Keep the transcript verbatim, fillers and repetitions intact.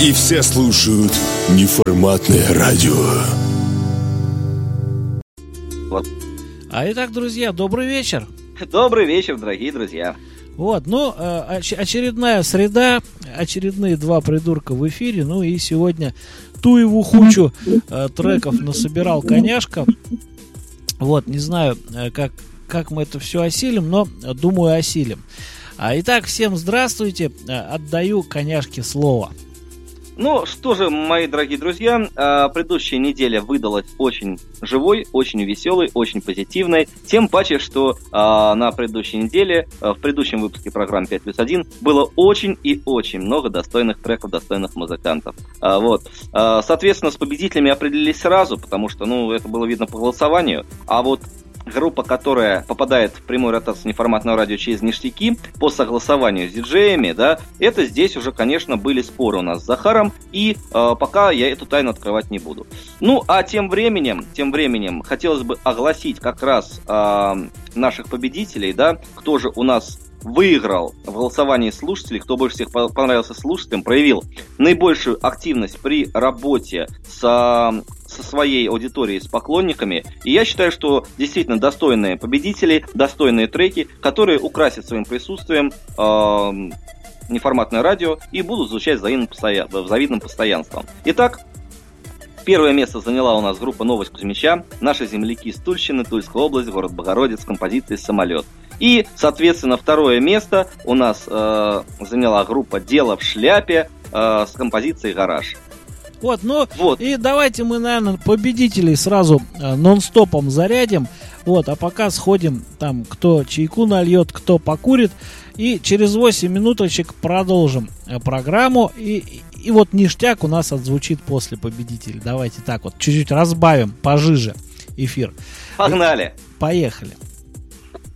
И все слушают неформатное радио. А итак, друзья, добрый вечер. Добрый вечер, дорогие друзья. Вот, ну, оч- очередная среда, очередные два придурка в эфире. Ну и сегодня туеву хучу э, треков насобирал коняшка. Вот, не знаю, как, как мы это все осилим, но думаю, осилим. А, итак, всем здравствуйте, отдаю коняшке слово. Ну что же, мои дорогие друзья, предыдущая неделя выдалась очень живой, очень веселой, очень позитивной. Тем паче, что на предыдущей неделе, в предыдущем выпуске программы пять плюс один было очень и очень много достойных треков, достойных музыкантов. Вот. Соответственно, с победителями определились сразу, потому что, ну, это было видно по голосованию. А вот группа, которая попадает в прямую ротацию неформатного радио через ништяки по согласованию с диджеями, да, это здесь уже, конечно, были споры у нас с Захаром, и э, пока я эту тайну открывать не буду. Ну, а тем временем, тем временем хотелось бы огласить как раз э, наших победителей, да, кто же у нас выиграл в голосовании слушателей, кто больше всех понравился слушателям, проявил наибольшую активность при работе с, со своей аудиторией, с поклонниками. И я считаю, что действительно достойные победители, достойные треки, которые украсят своим присутствием э, неформатное радио и будут звучать с завидным, постоя... завидным постоянством. Итак, первое место заняла у нас группа «Новость Кузьмича», наши земляки из Тульщины, Тульская область, город Богородицк, с композицией «Самолет». И, соответственно, второе место у нас э, заняла группа «Дело в шляпе» э, с композицией «Гараж». Вот, ну, вот. И давайте мы, наверное, победителей сразу э, нон-стопом зарядим. Вот, а пока сходим, там, кто чайку нальет, кто покурит. И через восемь минуточек продолжим э, программу. И, и, и вот ништяк у нас отзвучит после победителей. Давайте так вот, чуть-чуть разбавим, пожиже эфир. Погнали! Поехали!